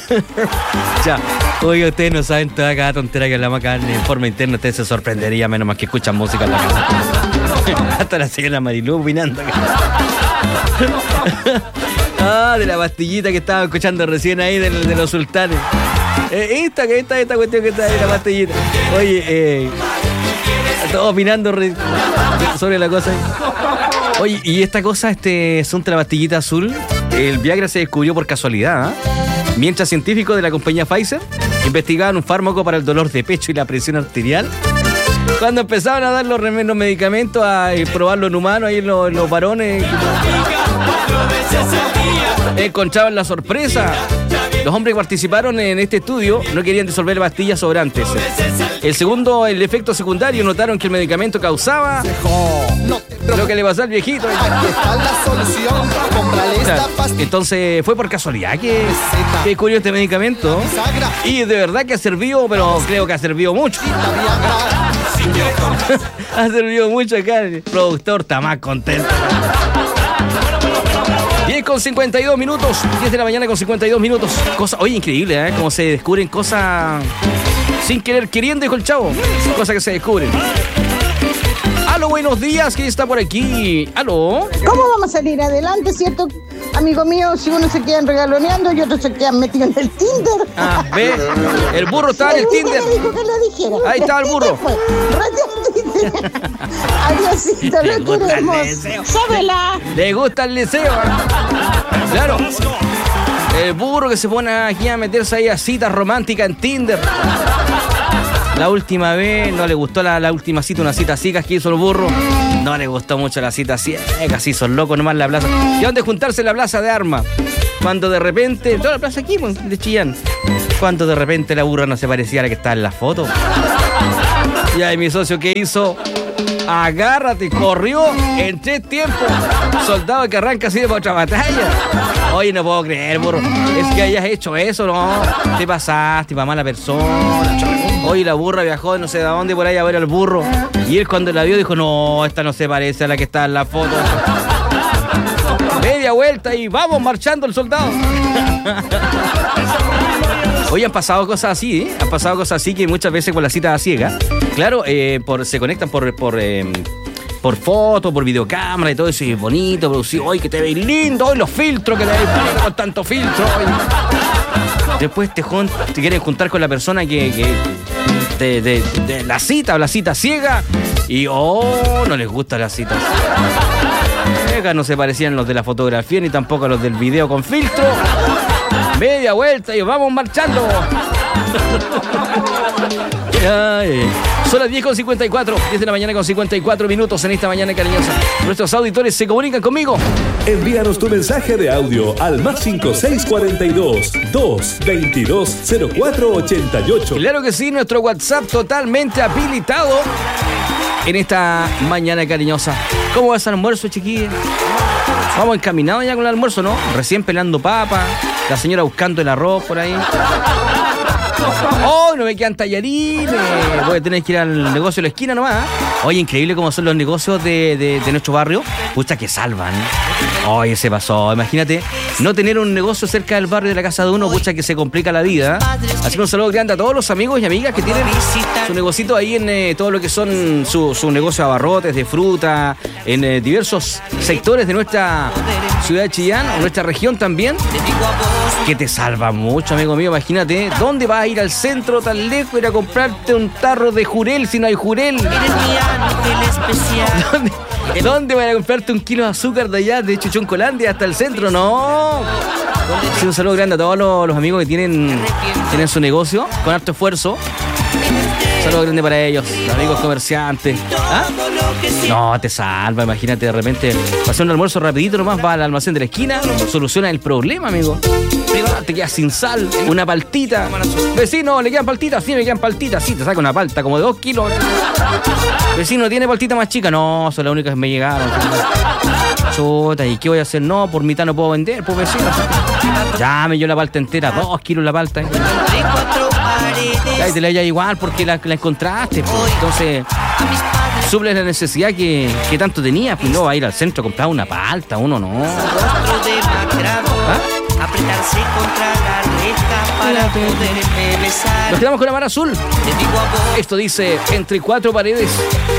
Ya, oye, ustedes no saben toda cada tontera que hablamos acá en forma interna. Ustedes se sorprenderían, menos más que escuchan música en la casa. Hasta la señora Marilú opinando. De la pastillita que estaba escuchando recién ahí de los sultanes. Esta cuestión que está ahí, la pastillita. Oye, todos opinando sobre la cosa ahí. Oye, y esta cosa, asunto de la pastillita azul, el Viagra se descubrió por casualidad, ¿eh? Mientras científicos de la compañía Pfizer investigaban un fármaco para el dolor de pecho y la presión arterial, cuando empezaban a dar los medicamentos a probarlo en humanos, ahí en los varones, encontraban la sorpresa. Los hombres que participaron en este estudio no querían disolver pastillas sobrantes. El efecto secundario, notaron que el medicamento causaba lo que le pasó al viejito. Entonces fue por casualidad que descubrió este medicamento. Y de verdad que ha servido, pero creo que ha servido mucho. Ha servido mucho acá. El productor está más contento. 10:52 minutos. 10 de la mañana con 52 minutos. Oye, increíble, ¿eh? Como se descubren cosas sin querer queriendo, dijo el chavo. Cosas que se descubren. Aló, buenos días. ¿Quién está por aquí? Aló. ¿Cómo vamos a salir adelante, cierto? Amigo mío, si unos se quedan regaloneando y otros se quedan metidos en el Tinder. Ve, el burro estaba en el Tinder. Me dijo que lo dijera. Ahí estaba el burro. Adiósito, lo queremos. Sábela. Le gusta el deseo. Claro. El burro que se pone aquí a meterse ahí a citas románticas en Tinder. La última vez no le gustó la última cita, una cita ciega que hizo el burro. No le gustó mucho la cita ciega, así son locos nomás en la plaza. ¿Y dónde juntarse en la plaza de Armas? Cuando de repente, toda la plaza aquí, de Chillán. Cuando de repente la burra no se parecía a la que estaba en la foto. Y ahí mi socio, ¿qué hizo? Agárrate, corrió en 3 tiempos. Soldado que arranca así de otra batalla. Oye, no puedo creer, burro. Es que hayas hecho eso, no. Te pasaste, pa' mala persona. Oye, la burra viajó de no sé de dónde por ahí a ver al burro. Y él cuando la vio dijo, no, esta no se parece a la que está en la foto. Media vuelta y vamos marchando el soldado. Hoy han pasado cosas así, ¿eh? Han pasado cosas así que muchas veces con la cita ciega, claro, se conectan por foto, por videocámara y todo eso, y es bonito, producido, hoy que te veis lindo, hoy los filtros que te veis bonito con tanto filtro. Hoy. Después te quieren juntar con la persona que de la cita o la cita ciega y no les gusta la cita ciega. No se parecían los de la fotografía ni tampoco los del video con filtro. Media vuelta y vamos marchando. Son las 10:54, 10 de la mañana con 54 minutos en esta mañana cariñosa. Nuestros auditores se comunican conmigo. Envíanos tu mensaje de audio al +5642 222 0488. Claro que sí, nuestro WhatsApp totalmente habilitado en esta mañana cariñosa. ¿Cómo va ese almuerzo, chiquilla? Vamos encaminados ya con el almuerzo, ¿no? Recién pelando papa, la señora buscando el arroz por ahí. ¡Oh, no me quedan tallarines! Voy a tener que ir al negocio de la esquina nomás. Oye, increíble cómo son los negocios de nuestro barrio. Pucha, que salvan. Oye, se pasó. Imagínate, no tener un negocio cerca del barrio de la casa de uno, pucha, que se complica la vida. Así que un saludo grande a todos los amigos y amigas que tienen su negocito ahí en todo lo que son su negocio de abarrotes, de fruta, en diversos sectores de nuestra ciudad de Chillán, o nuestra región también, que te salva mucho, amigo mío. Imagínate, ¿dónde vas a ir al centro tan lejos, ir a comprarte un tarro de jurel si no hay jurel? ¿Dónde vas a comprarte un kilo de azúcar de allá, de Chuchoncolandia hasta el centro? No. Sí, un saludo grande a todos los amigos que tienen su negocio con harto esfuerzo. Un saludo grande para ellos, amigos comerciantes. ¿Ah? No, te salva, imagínate de repente pasar un almuerzo rapidito nomás, va al almacén de la esquina, soluciona el problema, amigo. Te quedas sin sal, una paltita. Vecino, ¿le quedan paltitas? Sí, me quedan paltitas. Sí, te saca una palta como de 2 kilos. Vecino, ¿tiene paltita más chica? No, son las únicas que me llegaron. Chuta, ¿y qué voy a hacer? No, por mitad no puedo vender, pues vecino. Ya me dio la palta entera, 2 kilos la palta. Ya, y te la llevas igual porque la encontraste, pues. Entonces, suple la necesidad que tanto tenías, pues no va a ir al centro a comprar una palta, uno no. ¿Ah? para poderme besar. Nos quedamos con la Mar Azul. Te digo a vos, Esto dice Entre cuatro paredes.